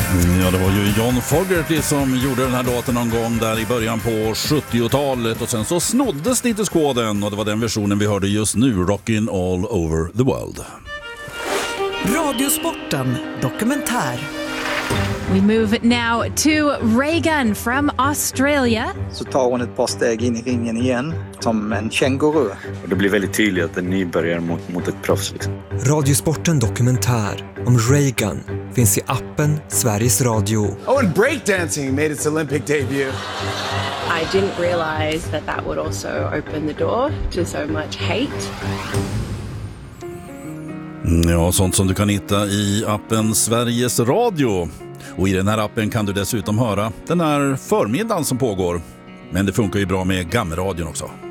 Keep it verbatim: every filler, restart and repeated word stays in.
Ja, det var ju John Fogerty som gjorde den här låten någon gång där i början på sjuttiotalet och sen så snoddes Status Quo den och det var den versionen vi hörde just nu, Rockin' All Over the World. Radiosporten dokumentär. We move now to Reagan from Australia. Så tar hon ett par steg in i ringen igen som en känguru. Och det blir väldigt tydligt att en nybörjare mot, mot ett proffs. Liksom. Radiosporten dokumentär om Reagan finns i appen Sveriges Radio. Oh, and breakdancing made its Olympic debut. I didn't realize that that would also open the door to so much hate. Ja, sånt som du kan hitta i appen Sveriges Radio. Och i den här appen kan du dessutom höra den här förmiddagen som pågår. Men det funkar ju bra med gammelradion också.